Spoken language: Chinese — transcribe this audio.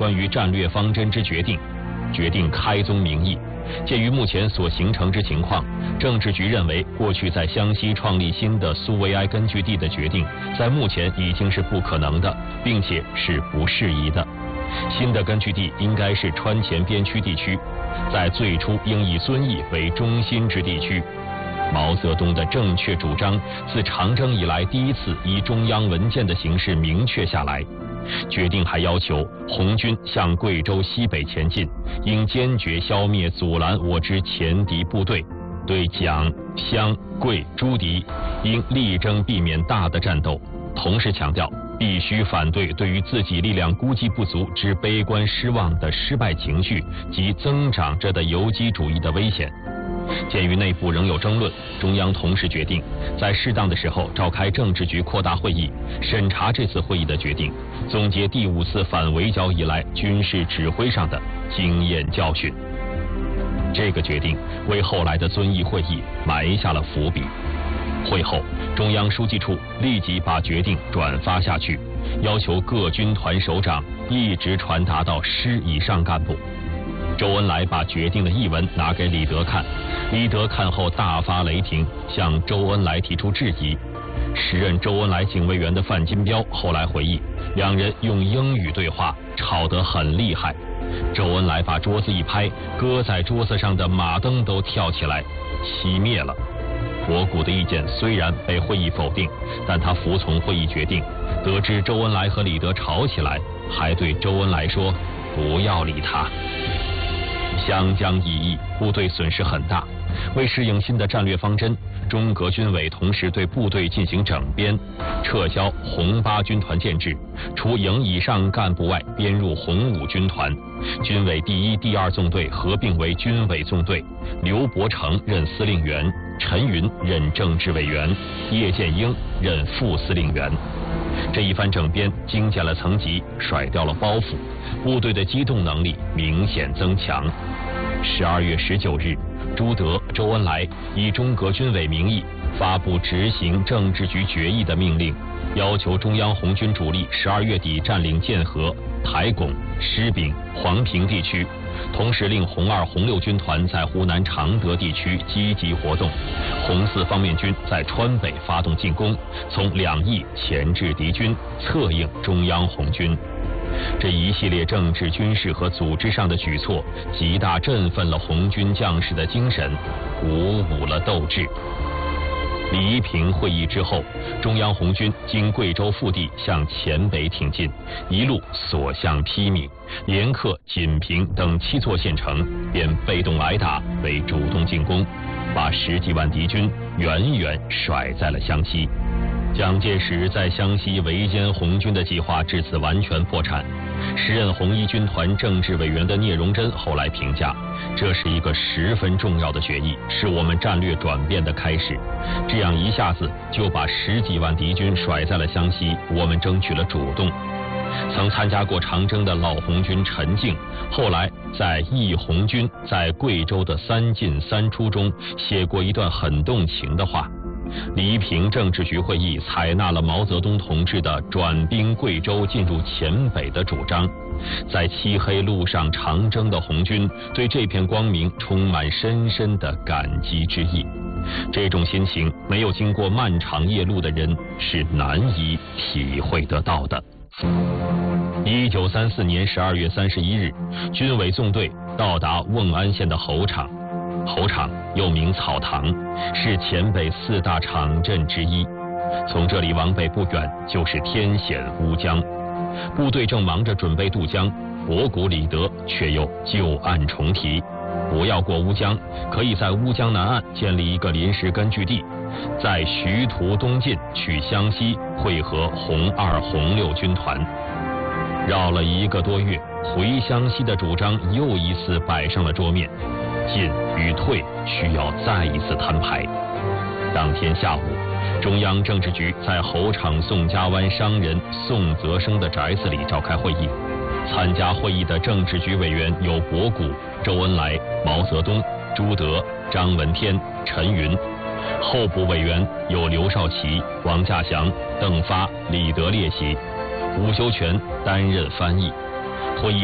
关于战略方针之决定，决定开宗明义。鉴于目前所形成之情况，政治局认为过去在湘西创立新的苏维埃根据地的决定，在目前已经是不可能的，并且是不适宜的。新的根据地应该是川黔边区地区，在最初应以遵义为中心之地区。毛泽东的正确主张自长征以来第一次以中央文件的形式明确下来。决定还要求红军向贵州西北前进，应坚决消灭阻拦我之前敌部队，对蒋、湘、桂诸敌应力争避免大的战斗。同时强调必须反对对于自己力量估计不足之悲观失望的失败情绪及增长着的游击主义的危险。鉴于内部仍有争论，中央同时决定在适当的时候召开政治局扩大会议，审查这次会议的决定，总结第5次反围剿以来军事指挥上的经验教训。这个决定为后来的遵义会议埋下了伏笔。会后，中央书记处立即把决定转发下去，要求各军团首长一直传达到师以上干部。周恩来把决定的译文拿给李德看，李德看后大发雷霆，向周恩来提出质疑。时任周恩来警卫员的范金彪后来回忆，两人用英语对话，吵得很厉害。周恩来把桌子一拍，搁在桌子上的马灯都跳起来，熄灭了。博古的意见虽然被会议否定，但他服从会议决定。得知周恩来和李德吵起来，还对周恩来说：“不要理他。”湘江一役，部队损失很大。为适应新的战略方针，中革军委同时对部队进行整编，撤销红8军团建制，除营以上干部外，编入红5军团。军委第1、第2纵队合并为军委纵队，刘伯承任司令员，陈云任政治委员，叶剑英任副司令员。这一番整编精简了层级，甩掉了包袱，部队的机动能力明显增强。12月19日，朱德、周恩来以中革军委名义发布执行政治局决议的命令，要求中央红军主力12月底占领建河、台拱、施秉、黄平地区，同时令红2、红6军团在湖南常德地区积极活动，红4方面军在川北发动进攻，从2翼钳制敌军，策应中央红军。这一系列政治、军事和组织上的举措，极大振奋了红军将士的精神，鼓舞了斗志。黎平会议之后，中央红军经贵州腹地向黔北挺进，一路所向披靡，连克锦屏等7座县城，变被动挨打为主动进攻，把10几万敌军远远甩在了湘西。蒋介石在湘西围歼红军的计划至此完全破产。时任红1军团政治委员的聂荣臻后来评价，这是一个十分重要的决议，是我们战略转变的开始。这样一下子就把10几万敌军甩在了湘西，我们争取了主动。曾参加过长征的老红军陈静，后来在《忆红军在贵州的3进3出》中写过一段很动情的话。黎平政治局会议采纳了毛泽东同志的转兵贵州进入黔北的主张，在漆黑路上长征的红军对这片光明充满深深的感激之意。这种心情没有经过漫长夜路的人是难以体会得到的。1934年12月31日，军委纵队到达瓮安县的侯场。侯场又名草堂，是黔北4大场镇之一。从这里往北不远就是天险乌江。部队正忙着准备渡江，博古、李德却又旧案重提，不要过乌江，可以在乌江南岸建立一个临时根据地，在徐图东进去湘西会合红2、红6军团。绕了1个多月，回湘西的主张又一次摆上了桌面。进与退需要再一次摊牌。当天下午，中央政治局在侯场宋家湾商人宋泽生的宅子里召开会议。参加会议的政治局委员有博古、周恩来、毛泽东、朱德、张闻天、陈云。候补委员有刘少奇、王稼祥、邓发、李德列席。伍修权担任翻译。会议